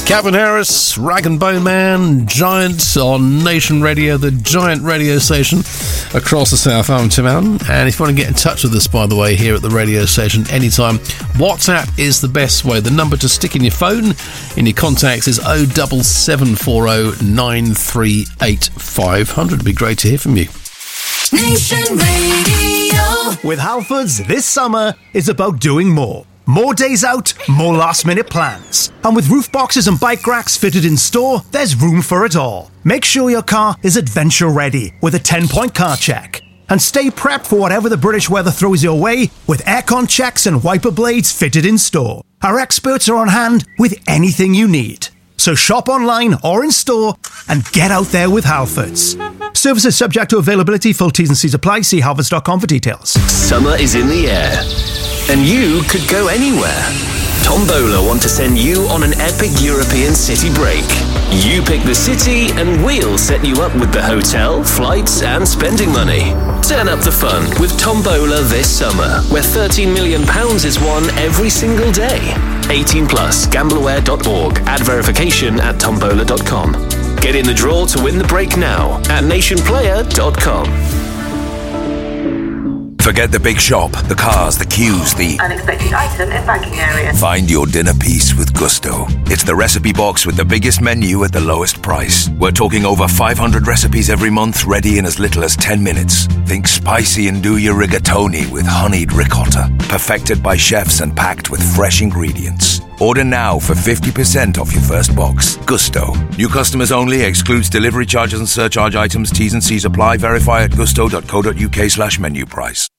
Calvin Harris, Rag and Bone Man, Giant on Nation Radio, the Giant radio station across the south. I'm Tim Allen, and if you want to get in touch with us, by the way, here at the radio station anytime, WhatsApp is the best way. The number to stick in your phone, in your contacts, is 07740 938 500. It'd be great to hear from you. Nation Radio. With Halfords, this summer is about doing more. More days out, more last-minute plans. And with roof boxes and bike racks fitted in store, there's room for it all. Make sure your car is adventure-ready with a 10-point car check. And stay prepped for whatever the British weather throws your way with aircon checks and wiper blades fitted in store. Our experts are on hand with anything you need. So shop online or in store and get out there with Halfords. Services subject to availability. Full T's and C's apply. See halfords.com for details. Summer is in the air, and you could go anywhere. Tombola want to send you on an epic European city break. You pick the city and we'll set you up with the hotel, flights and spending money. Turn up the fun with Tombola this summer, where £13 million is won every single day. 18 plus, gambleaware.org. Add verification at tombola.com. Get in the draw to win the break now at nationplayer.com. Forget the big shop, the cars, the queues, the unexpected item in banking area. Find your dinner piece with Gusto. It's the recipe box with the biggest menu at the lowest price. We're talking over 500 recipes every month, ready in as little as 10 minutes. Think spicy and do your rigatoni with honeyed ricotta, perfected by chefs and packed with fresh ingredients. Order now for 50% off your first box. Gusto. New customers only. Excludes delivery charges and surcharge items. T's and C's apply. Verify at gusto.co.uk/menu price.